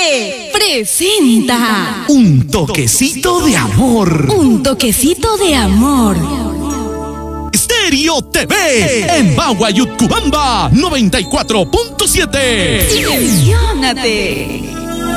TV presenta Un toquecito de amor. Un toquecito de amor. Stereo TV en Bagua Yutcubamba 94.7. ¡Emocionate!